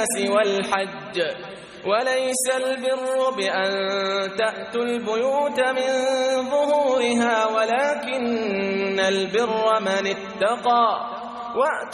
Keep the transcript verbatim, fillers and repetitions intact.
للناس والحج وليس البر بأن تأتوا البيوت من ظهورها ولكن البر من اتقى وأتوا